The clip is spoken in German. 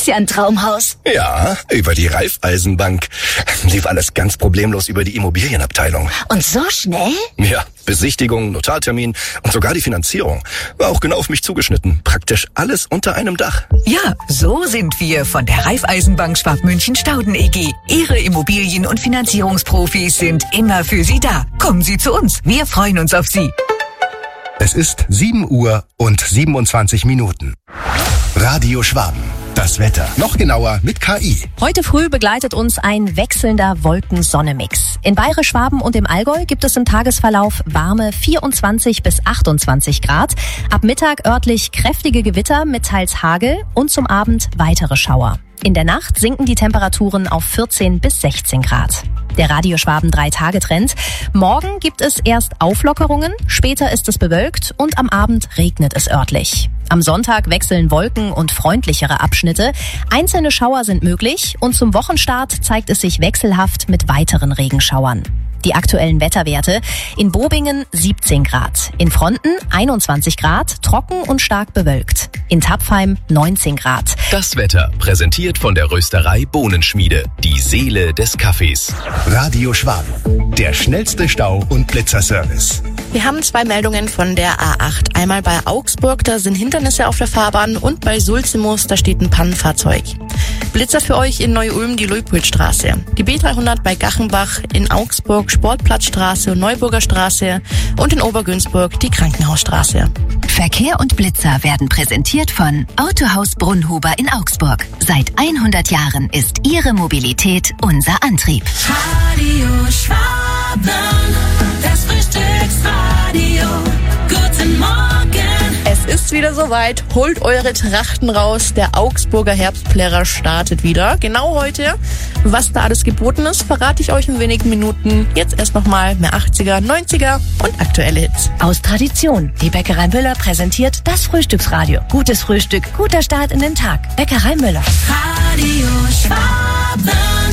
ist ja ein Traumhaus. Ja, über die Raiffeisenbank. Lief alles ganz problemlos über die Immobilienabteilung. Und so schnell? Ja, Besichtigung, Notartermin und sogar die Finanzierung. War auch genau auf mich zugeschnitten. Praktisch alles unter einem Dach. Ja, so sind wir von der Raiffeisenbank Schwabmünchen-Stauden EG. Ihre Immobilien- und Finanzierungsprofis sind immer für Sie da. Kommen Sie zu uns. Wir freuen uns auf Sie. Es ist 7 Uhr und 27 Minuten. Radio Schwaben. Das Wetter. Noch genauer mit KI. Heute früh begleitet uns ein wechselnder Wolken-Sonne-Mix. In Bayerisch-Schwaben und im Allgäu gibt es im Tagesverlauf warme 24 bis 28 Grad. Ab Mittag örtlich kräftige Gewitter mit teils Hagel und zum Abend weitere Schauer. In der Nacht sinken die Temperaturen auf 14 bis 16 Grad. Der Radio Schwaben 3-Tage-Trend. Morgen gibt es erst Auflockerungen, später ist es bewölkt und am Abend regnet es örtlich. Am Sonntag wechseln Wolken und freundlichere Abschnitte. Einzelne Schauer sind möglich und zum Wochenstart zeigt es sich wechselhaft mit weiteren Regenschauern. Die aktuellen Wetterwerte: in Bobingen 17 Grad, in Fronten 21 Grad, trocken und stark bewölkt, in Tapfheim 19 Grad. Das Wetter präsentiert von der Rösterei Bohnenschmiede, die Seele des Kaffees. Radio Schwaben, der schnellste Stau- und Blitzerservice. Wir haben 2 Meldungen von der A8. Einmal bei Augsburg, da sind Hindernisse auf der Fahrbahn, und bei Sulzimus, da steht ein Pannenfahrzeug. Blitzer für euch in Neu-Ulm die Luitpoldstraße. Die B300 bei Gachenbach, in Augsburg Sportplatzstraße und Neuburger Straße und in Obergünzburg die Krankenhausstraße. Verkehr und Blitzer werden präsentiert von Autohaus Brunnhuber in Augsburg. Seit 100 Jahren ist Ihre Mobilität unser Antrieb. Radio Schwaben, das Frühstücksradio. Guten Morgen. Es ist wieder soweit. Holt eure Trachten raus. Der Augsburger Herbstplärrer startet wieder. Genau heute. Was da alles geboten ist, verrate ich euch in wenigen Minuten. Jetzt erst nochmal mehr 80er, 90er und aktuelle Hits. Aus Tradition. Die Bäckerei Müller präsentiert das Frühstücksradio. Gutes Frühstück, guter Start in den Tag. Bäckerei Müller. Radio Schwaben.